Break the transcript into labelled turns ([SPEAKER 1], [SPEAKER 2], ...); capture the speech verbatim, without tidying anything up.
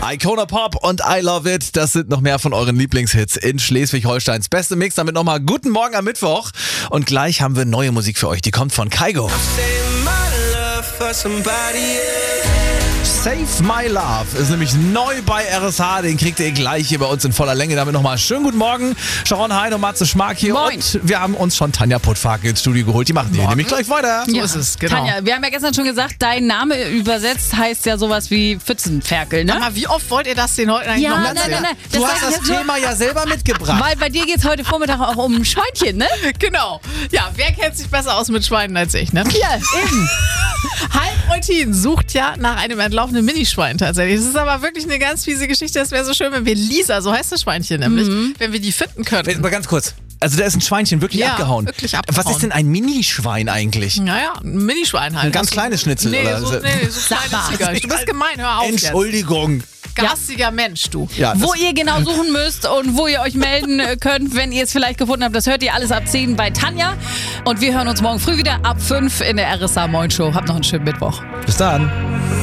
[SPEAKER 1] Icona Pop und I Love It, das sind noch mehr von euren Lieblingshits in Schleswig-Holsteins beste Mix. Damit nochmal guten Morgen am Mittwoch. Und gleich haben wir neue Musik für euch, die kommt von Kygo. Save My Love ist nämlich neu bei R S H. Den kriegt ihr gleich hier bei uns in voller Länge. Damit nochmal schönen guten Morgen. Sharon Hein und Matze Schmark hier.
[SPEAKER 2] Moin.
[SPEAKER 1] Und wir haben uns schon Tanja Puttfake ins Studio geholt. Die machen hier nämlich gleich weiter.
[SPEAKER 2] So
[SPEAKER 3] Ja.
[SPEAKER 2] ist es, genau.
[SPEAKER 3] Tanja, wir haben ja gestern schon gesagt, dein Name übersetzt heißt ja sowas wie Pfützenferkel, ne?
[SPEAKER 2] Aber wie oft wollt ihr das den heute eigentlich
[SPEAKER 3] Ja,
[SPEAKER 2] noch
[SPEAKER 3] nein,
[SPEAKER 2] erzählen?
[SPEAKER 3] nein, nein.
[SPEAKER 1] Du
[SPEAKER 3] Das
[SPEAKER 1] hast
[SPEAKER 3] sag ich
[SPEAKER 1] das
[SPEAKER 3] jetzt
[SPEAKER 1] Thema ja selber mitgebracht.
[SPEAKER 3] Weil bei dir geht es heute Vormittag auch um Schweinchen, ne?
[SPEAKER 2] Genau. Ja, wer kennt sich besser aus mit Schweinen als ich, ne?
[SPEAKER 3] Ja, eben.
[SPEAKER 2] Halb Eutin sucht ja nach einem entlaufenen Minischwein tatsächlich. Das ist aber wirklich eine ganz fiese Geschichte. Das wäre so schön, wenn wir Lisa, so heißt das Schweinchen nämlich, wenn wir die finden könnten.
[SPEAKER 1] Mal ganz kurz. Also da ist ein Schweinchen wirklich
[SPEAKER 2] Ja,
[SPEAKER 1] abgehauen.
[SPEAKER 2] wirklich abgehauen.
[SPEAKER 1] Was ist denn ein Minischwein eigentlich?
[SPEAKER 2] Naja, ein Minischwein halt.
[SPEAKER 1] Ein ganz
[SPEAKER 2] Also-
[SPEAKER 1] kleines Schnitzel,
[SPEAKER 2] Nee,
[SPEAKER 1] oder?
[SPEAKER 2] so, nee, so
[SPEAKER 3] Sag
[SPEAKER 2] kleine
[SPEAKER 3] mal.
[SPEAKER 2] Ziege. Du bist gemein, hör auf jetzt.
[SPEAKER 1] Entschuldigung.
[SPEAKER 2] Garstiger Mensch, du.
[SPEAKER 1] Ja, das-
[SPEAKER 3] Wo ihr genau suchen müsst und wo ihr euch melden äh, könnt, wenn ihr es vielleicht gefunden habt, das hört ihr alles ab zehn bei Tanja. Und wir hören uns morgen früh wieder ab fünf in der R S H Moin Show. Habt noch einen schönen Mittwoch.
[SPEAKER 1] Bis dann.